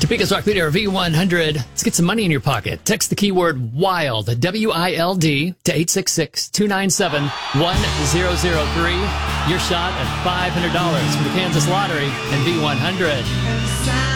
Topeka's Rock Leader V100. Let's get some money in your pocket. Text the keyword WILD, W-I-L-D, to 866-297-1003. Your shot at $500 from the Kansas Lottery and V100.